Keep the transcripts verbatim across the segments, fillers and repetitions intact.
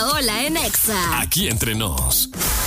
Paola en Exa. Aquí entre nos.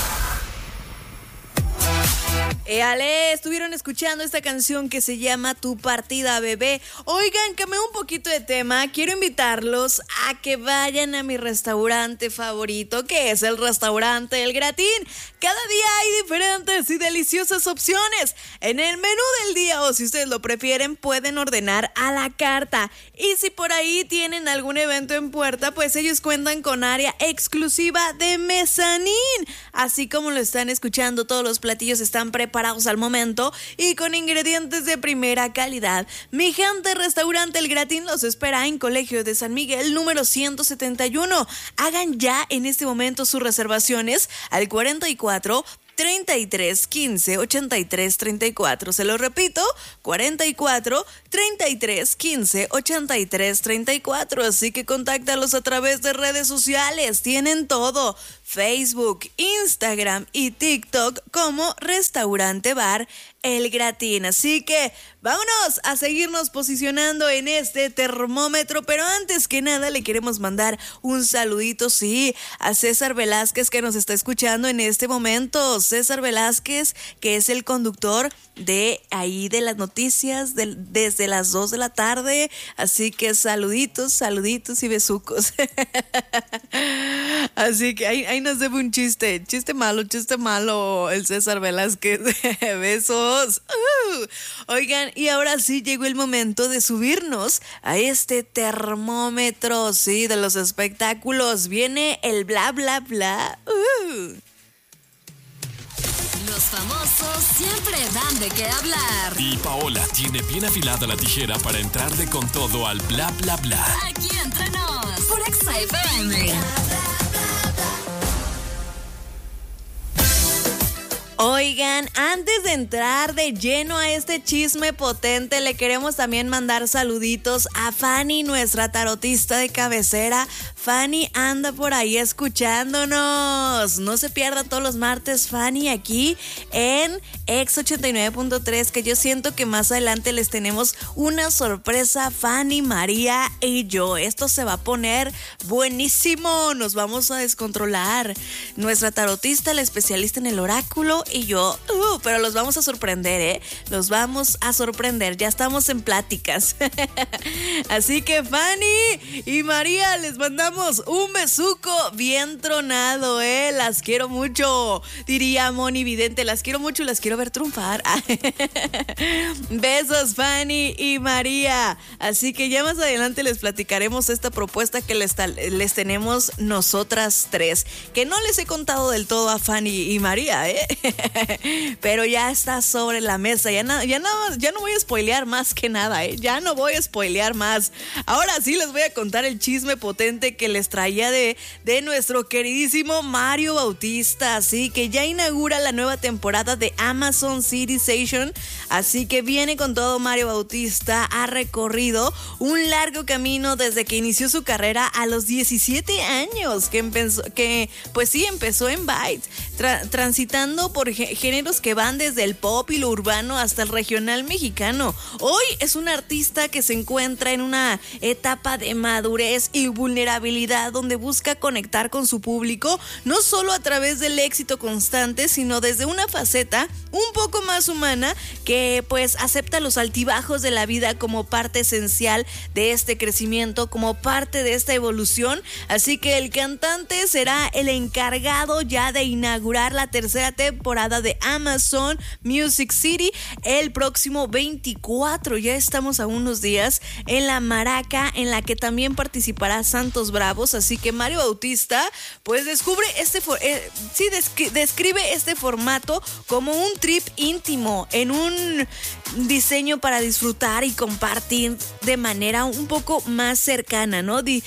Éale, estuvieron escuchando esta canción que se llama Tu Partida, Bebé. Oigan, cambié un poquito de tema. Quiero invitarlos a que vayan a mi restaurante favorito, que es el restaurante El Gratín. Cada día hay diferentes y deliciosas opciones. En el menú del día, o si ustedes lo prefieren, pueden ordenar a la carta. Y si por ahí tienen algún evento en puerta, pues ellos cuentan con área exclusiva de mezanín. Así como lo están escuchando, todos los platillos están preparados parados al momento y con ingredientes de primera calidad. Mi gente, restaurante El Gratín los espera en Colegio de San Miguel número ciento setenta y uno. Hagan ya en este momento sus reservaciones al cuarenta y cuatro treinta y tres quince ochenta y tres treinta y cuatro. Se lo repito, cuarenta y cuatro treinta y tres quince ochenta y tres treinta y cuatro. Así que contáctalos a través de redes sociales. Tienen todo: Facebook, Instagram y TikTok como Restaurante Bar El Gratín. Así que vámonos a seguirnos posicionando en este termómetro. Pero antes que nada le queremos mandar un saludito, sí, a César Velázquez, que nos está escuchando en este momento. César Velázquez, que es el conductor de ahí de las noticias de, desde las dos de la tarde. Así que saluditos, saluditos y besucos. Así que ahí, ahí nos debe un chiste, chiste malo, chiste malo, el César Velázquez. Besos. Uh. Oigan, y ahora sí llegó el momento de subirnos a este termómetro, sí, de los espectáculos. Viene el bla, bla, bla. Uh. Los famosos siempre dan de qué hablar. Y Paola tiene bien afilada la tijera para entrarle con todo al bla, bla, bla. Aquí entre nos, por Exa F M. Oigan, antes de entrar de lleno a este chisme potente, le queremos también mandar saluditos a Fanny, nuestra tarotista de cabecera. Fanny anda por ahí escuchándonos. No se pierdan todos los martes, Fanny, aquí en Exa ochenta y nueve punto tres, que yo siento que más adelante les tenemos una sorpresa, Fanny, María y yo. Esto se va a poner buenísimo, nos vamos a descontrolar. Nuestra tarotista, la especialista en el oráculo, y yo, uh, pero los vamos a sorprender, ¿eh? Los vamos a sorprender, ya estamos en pláticas. Así que Fanny y María, les mandamos un besuco bien tronado, ¿eh? Las quiero mucho, diría Moni Vidente, las quiero mucho, las quiero ver triunfar. Besos, Fanny y María. Así que ya más adelante les platicaremos esta propuesta que les, les tenemos nosotras tres, que no les he contado del todo a Fanny y María, ¿eh? Pero ya está sobre la mesa. Ya, na, ya, na, ya no voy a spoilear más que nada, ¿eh? Ya no voy a spoilear más. Ahora sí les voy a contar el chisme potente que les traía de, de nuestro queridísimo Mario Bautista. Así que ya inaugura la nueva temporada de Amazon City Station. Así que viene con todo. Mario Bautista ha recorrido un largo camino desde que inició su carrera a los diecisiete años. Que, empezó, que pues sí, empezó en Byte, tra- transitando por géneros que van desde el pop y lo urbano hasta el regional mexicano. Hoy es un artista que se encuentra en una etapa de madurez y vulnerabilidad, donde busca conectar con su público, no solo a través del éxito constante, sino desde una faceta un poco más humana, que pues acepta los altibajos de la vida como parte esencial de este crecimiento, como parte de esta evolución. Así que el cantante será el encargado ya de inaugurar la tercera temporada de Amazon Music City el próximo veinticuatro. Ya estamos a unos días en la Maraca, en la que también participará Santos Bravos. Así que Mario Bautista pues descubre este for- eh, sí, descri- describe este formato como un trip íntimo, en un diseño para disfrutar y compartir de manera un poco más cercana, ¿no? Di-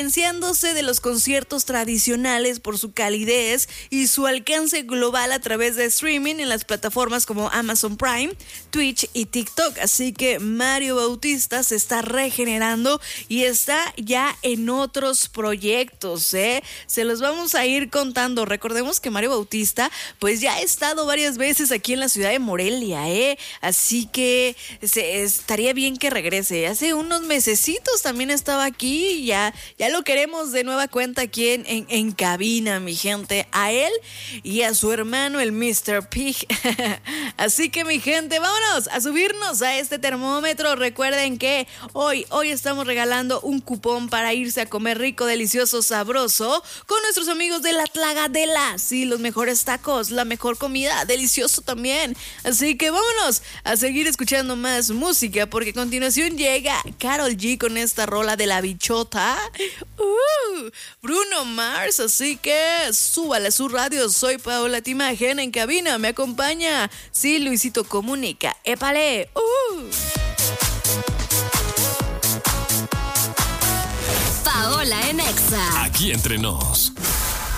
diferenciándose de los conciertos tradicionales por su calidez y su alcance global a través de streaming en las plataformas como Amazon Prime, Twitch y TikTok. Así que Mario Bautista se está regenerando y está ya en otros proyectos, ¿eh? Se los vamos a ir contando. Recordemos que Mario Bautista pues ya ha estado varias veces aquí en la ciudad de Morelia, ¿eh? Así que se, estaría bien que regrese. Hace unos mesecitos también estaba aquí y ya, ya lo queremos de nueva cuenta aquí en, en, en cabina, mi gente. A él y a su hermano, el mister Pig. Así que, mi gente, vámonos a subirnos a este termómetro. Recuerden que hoy, hoy estamos regalando un cupón para irse a comer rico, delicioso, sabroso con nuestros amigos de La Tlagadela. Sí, los mejores tacos, la mejor comida, delicioso también. Así que vámonos a seguir escuchando más música, porque a continuación llega Karol G con esta rola de La Bichota. Uh, Bruno Mars, así que súbale a su radio. Soy Paola Timagen en cabina, me acompaña. Sí, Luisito Comunica. ¡Épale! Uh. Paola en Exa. Aquí entre nos.